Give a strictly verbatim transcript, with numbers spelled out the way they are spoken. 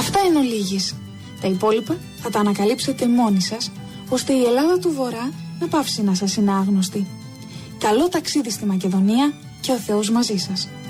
Αυτά εν ολίγης. Τα υπόλοιπα θα τα ανακαλύψετε μόνοι σας, ώστε η Ελλάδα του Βορρά να πάυσει να σας είναι άγνωστη. Καλό ταξίδι στη Μακεδονία και ο Θεός μαζί σας.